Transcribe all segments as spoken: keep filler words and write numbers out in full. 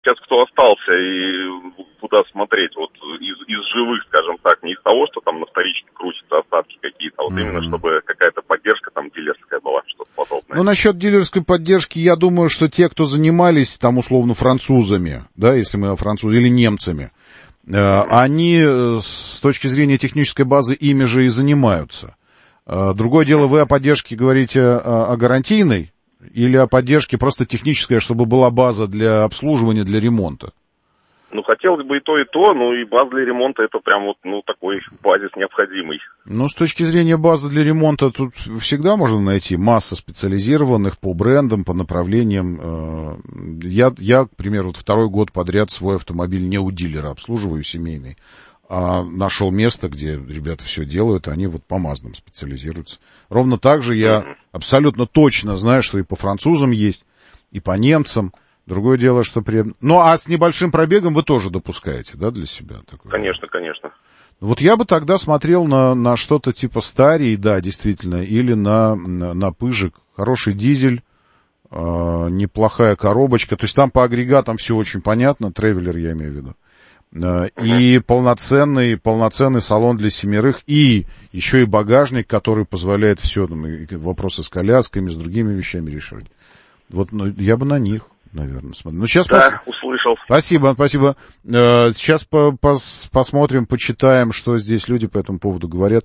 Сейчас кто остался и куда смотреть, вот из, из живых, скажем так, не из того, что там на вторичке крутятся остатки какие-то, а вот mm-hmm. именно чтобы какая-то поддержка там дилерская была, что-то подобное. Ну, насчет дилерской поддержки, я думаю, что те, кто занимались там условно французами, да, если мы о французах, или немцами, э, они с точки зрения технической базы ими же и занимаются. Э, другое дело, вы о поддержке говорите о, о гарантийной, или о поддержке просто технической, чтобы была база для обслуживания, для ремонта? Ну, хотелось бы и то, и то, ну, и база для ремонта это прям вот, ну, такой базис необходимый. Ну, с точки зрения базы для ремонта тут всегда можно найти масса специализированных по брендам, по направлениям. Я, я, к примеру, вот второй год подряд свой автомобиль не у дилера обслуживаю, семейный, а нашел место, где ребята все делают, они вот по МАЗным специализируются. Ровно так же я mm-hmm. абсолютно точно знаю, что и по французам есть, и по немцам. Другое дело, что при... Ну, а с небольшим пробегом вы тоже допускаете, да, для себя? Такое? Конечно, конечно. Вот я бы тогда смотрел на, на что-то типа Старий, да, действительно, или на, на, на Пыжик. Хороший дизель, э, неплохая коробочка. То есть там по агрегатам все очень понятно, тревелер я имею в виду. И uh-huh. полноценный, полноценный салон для семерых, и еще и багажник, который позволяет все, там, вопросы с колясками, с другими вещами решать. Вот, ну, я бы на них, наверное, смотрел. Ну, сейчас да, пос... услышал. Спасибо, спасибо. Сейчас по- пос- посмотрим, почитаем, что здесь люди по этому поводу говорят.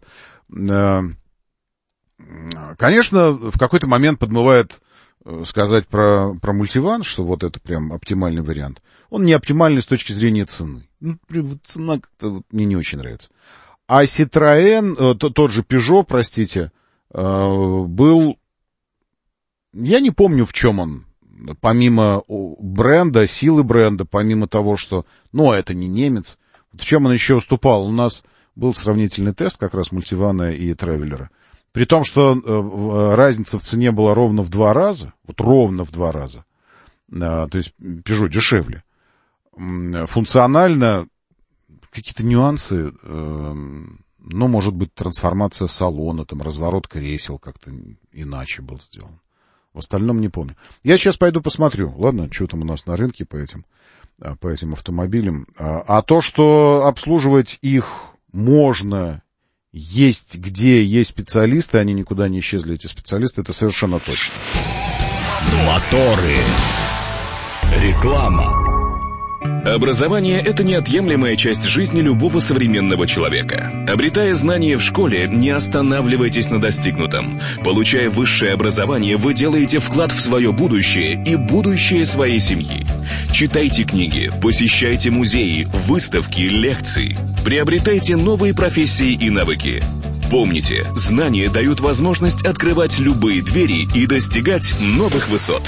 Конечно, в какой-то момент подмывает сказать про, про мультиван, что вот это прям оптимальный вариант. Он не оптимальный с точки зрения цены. Ну, цена как-то вот мне не очень нравится. А Citroën, тот же Peugeot, простите, был... Я не помню, в чем он. Помимо бренда, силы бренда, помимо того, что... Ну, это не немец. Вот в чем он еще уступал? У нас был сравнительный тест как раз мультивана и тревелера. При том, что разница в цене была ровно в два раза. Вот ровно в два раза. То есть Peugeot дешевле. Функционально какие-то нюансы, э, ну, может быть, трансформация салона, там, разворот кресел как-то иначе был сделан. В остальном не помню. Я сейчас пойду посмотрю, ладно, что там у нас на рынке по этим, по этим автомобилям. А, а то, что обслуживать их можно, есть где, есть специалисты, они никуда не исчезли, эти специалисты, это совершенно точно. Моторы. Реклама. Образование – это неотъемлемая часть жизни любого современного человека. Обретая знания в школе, не останавливайтесь на достигнутом. Получая высшее образование, вы делаете вклад в свое будущее и будущее своей семьи. Читайте книги, посещайте музеи, выставки, лекции. Приобретайте новые профессии и навыки. Помните, знания дают возможность открывать любые двери и достигать новых высот.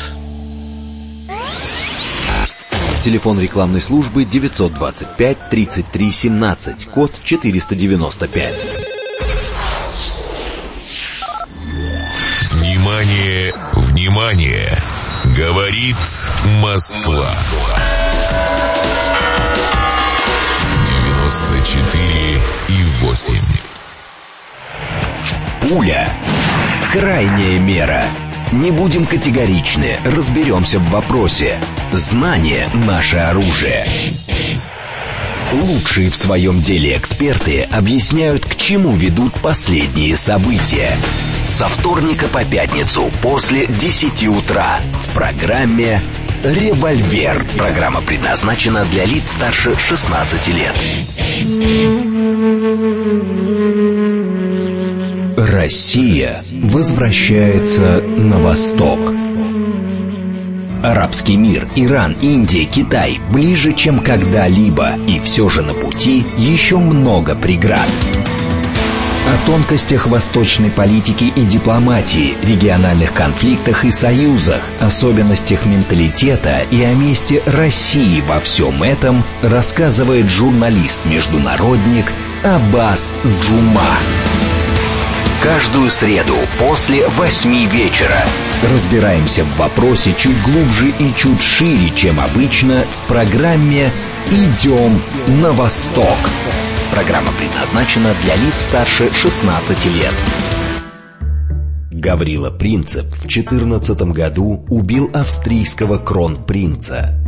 Телефон рекламной службы девятьсот двадцать пять тридцать три семнадцать, код четыреста девяносто пять. Внимание, внимание! Говорит Москва. девяносто четыре и восемь. Пуля. Крайняя мера. Не будем категоричны, разберемся в вопросе. Знание – наше оружие. Лучшие в своем деле эксперты объясняют, к чему ведут последние события. Со вторника по пятницу после десяти утра в программе «Револьвер». Программа предназначена для лиц старше шестнадцати лет. Россия возвращается на восток. Арабский мир, Иран, Индия, Китай ближе, чем когда-либо, и все же на пути еще много преград. О тонкостях восточной политики и дипломатии, региональных конфликтах и союзах, особенностях менталитета и о месте России во всем этом рассказывает журналист-международник Аббас Джума. Каждую среду после восьми вечера разбираемся в вопросе чуть глубже и чуть шире, чем обычно, в программе «Идем на восток». Программа предназначена для лиц старше шестнадцати лет. Гаврила Принцип в четырнадцатом году убил австрийского кронпринца.